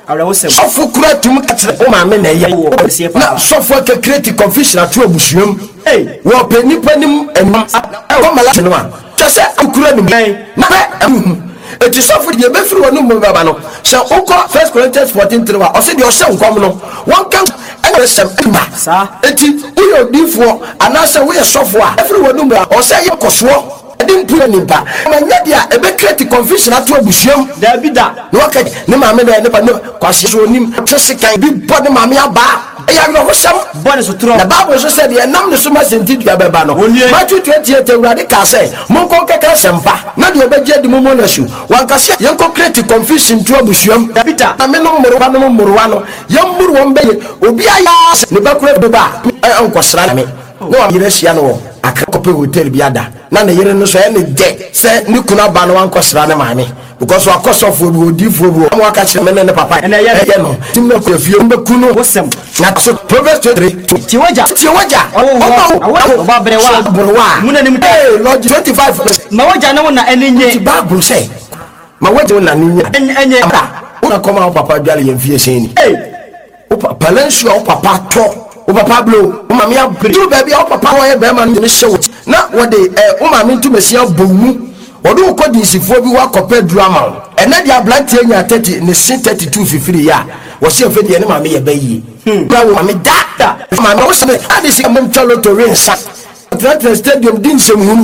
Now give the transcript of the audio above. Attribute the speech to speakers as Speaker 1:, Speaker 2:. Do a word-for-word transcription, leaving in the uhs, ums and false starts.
Speaker 1: sofo kura tum katre o ma me na ye na sofo ka create confusion atu abusuam eh wo pe nipa nim enam ko mala no a tse akura nim na eti sofo de be firi wonu mo baba no se ukọ First Corinthians fourteen three wa o se de o se nkom no won kan e sem ma sa eti uyo difo anase we sofo a firi wonu mo o se ye koso dim pura nimpa manya dia e be create confusion atu abusuam da bi da no ka ne ma me ne ba no kwase so nim tse kan bi bo ne ma me aba e ya no hosam bo ne so tro na Bible so said e nam ne so ma senti dua beba no Matthew twenty-eight urade ka say mon kon keka sempa na de obeje di mo mo na shu wan ka say yen ko create confusion tu abusuam da bi da na me no moro wa no moro wa no yen muru won be obi aya ne ba kura beba e anko sra me no am yire sia no akakope hotel bi ada na na yere no so e ne de se ni kuna ba no anko sra ne maame because wa kosofo bi odifo bi am waka kire me ne papa ene ye no tim na ko fie mbe kunu wosem na so Proverbs three ti waja ti waja o ba brewa brewa muna ni eh Lord twenty-five ma waja na wona enye ti Bible say ma waja wona ni enye una koma papa dwale ye fie sen ni eh o papa lansu o papa to o papa blow o mama ya do baby o papa wo ye be ma ni show na wo de eh o mama ntu mesia bomu odo ko di sifo bi wa kope drama ena dia blank anya thirty ne thirty-two fifiri ya wo se fe de ne mama ye bayi na wo mama da mama wo se ade si mom chalo to rinsa Atlanta Stadium din sem hunu